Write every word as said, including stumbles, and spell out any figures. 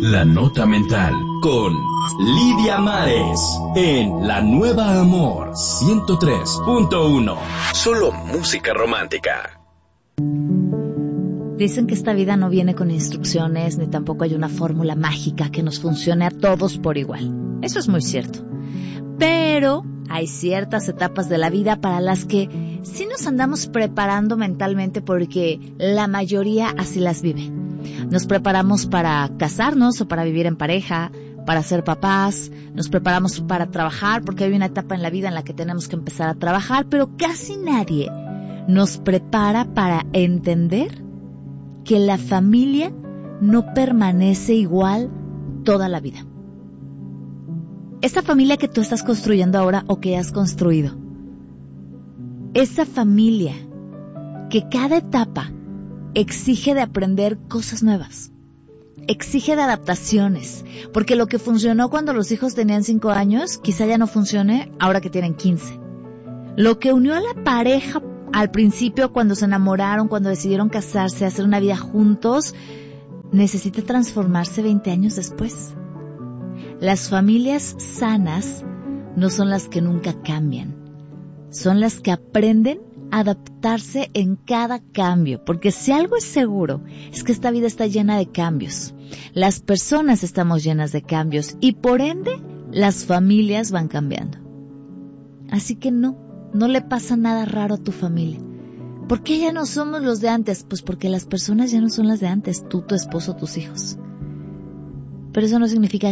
La Nota Mental con Lidia Mares en La Nueva Amor ciento tres punto uno. Solo música romántica. Dicen que esta vida no viene con instrucciones, ni tampoco hay una fórmula mágica que nos funcione a todos por igual. Eso es muy cierto. Pero hay ciertas etapas de la vida para las que sí nos andamos preparando mentalmente porque la mayoría así las vive. Nos preparamos para casarnos o para vivir en pareja, para ser papás, nos preparamos para trabajar porque hay una etapa en la vida en la que tenemos que empezar a trabajar, pero casi nadie nos prepara para entender que la familia no permanece igual toda la vida. Esa familia que tú estás construyendo ahora o que has construido, esa familia que cada etapa exige de aprender cosas nuevas, exige de adaptaciones, porque lo que funcionó cuando los hijos tenían cinco años, quizá ya no funcione ahora que tienen quince. Lo que unió a la pareja al principio, cuando se enamoraron, cuando decidieron casarse, hacer una vida juntos, necesita transformarse veinte años después. Las familias sanas no son las que nunca cambian, son las que aprenden a adaptarse en cada cambio, porque si algo es seguro, es que esta vida está llena de cambios. Las personas estamos llenas de cambios y por ende, las familias van cambiando. Así que no, no le pasa nada raro a tu familia. ¿Por qué ya no somos los de antes? Pues porque las personas ya no son las de antes, tú, tu esposo, tus hijos. Pero eso no significa